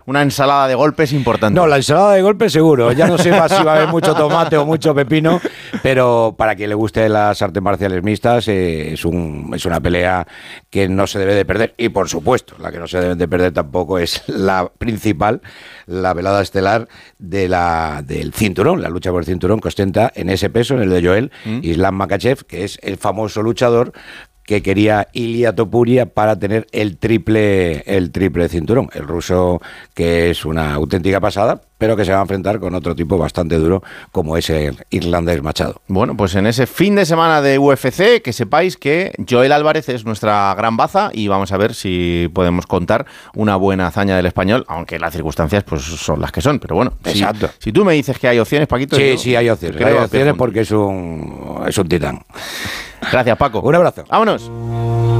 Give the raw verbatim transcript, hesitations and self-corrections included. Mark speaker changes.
Speaker 1: una ensalada de golpes importante.
Speaker 2: No, la ensalada de golpes seguro. Ya no sé más si va a haber mucho tomate o mucho pepino, pero para quien le guste las artes marciales mixtas, eh, es, un, es una pelea que no se debe de perder. Y por supuesto, la que no se debe de perder tampoco es la principal, la velada estelar de la, del cinturón, la lucha por el cinturón que ostenta en ese peso, en el de Joel, ¿Mm? Islam Makhachev, que es el famoso luchador que quería Ilia Topuria para tener el triple el triple cinturón. El ruso, que es una auténtica pasada, pero que se va a enfrentar con otro tipo bastante duro, como es el irlandés Machado.
Speaker 1: Bueno, pues en ese fin de semana de U F C, que sepáis que Joel Álvarez es nuestra gran baza y vamos a ver si podemos contar una buena hazaña del español, aunque las circunstancias pues son las que son. Pero bueno,
Speaker 2: exacto.
Speaker 1: Si, si tú me dices que hay opciones, Paquito...
Speaker 2: Sí,
Speaker 1: yo,
Speaker 2: sí, hay opciones. Hay opciones porque es un, es un titán.
Speaker 1: Gracias, Paco.
Speaker 2: Un abrazo.
Speaker 1: Vámonos.